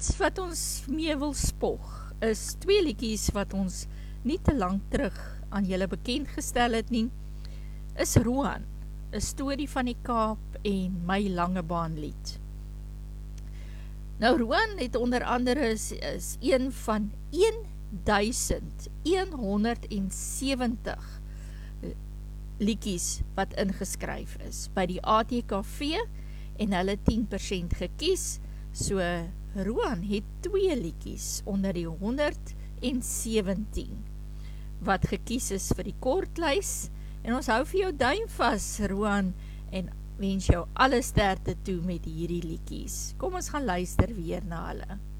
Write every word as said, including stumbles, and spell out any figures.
lied wat ons mee wil spog, is twee liedjies wat ons nie te lang terug aan julle bekend gestel het nie, is Roan, 'n storie van die Kaap en My Langebaan lied. Nou Roan het onder andere is, is een van duisend honderdsewentig liedjies wat ingeskryf is by die A T K V en hulle tien persent gekies, so Roan het twee liedjies onder die honderd sewentien wat gekies is vir die kortlys, en ons hou vir jou duim vas, Roan, en wens jou alle sterkte toe met hierdie liedjies. Kom ons gaan luister weer na hulle.